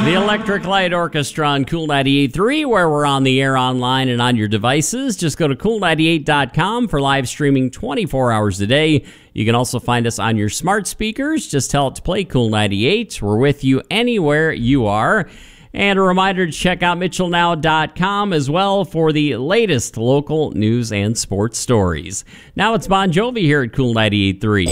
The Electric Light Orchestra on Cool 98.3, where we're on the air, online, and on your devices. Just go to cool98.com for live streaming 24 hours a day. You can also find us on your smart speakers. Just tell it to play Cool 98. We're with you anywhere you are. And a reminder to check out mitchellnow.com as well for the latest local news and sports stories. Now it's Bon Jovi here at Cool 98.3.